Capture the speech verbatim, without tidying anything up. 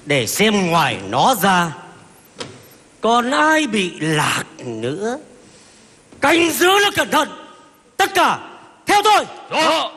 để xem ngoài nó ra còn ai bị lạc nữa. Canh giữ nó cẩn thận. Tất cả theo tôi. Rõ.